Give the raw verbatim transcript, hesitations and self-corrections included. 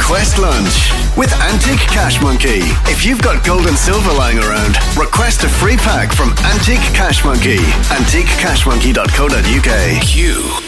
Request Lunch with Antique Cash Monkey. If you've got gold and silver lying around, request a free pack from Antique Cash Monkey. antique cash monkey dot co dot uk. Q.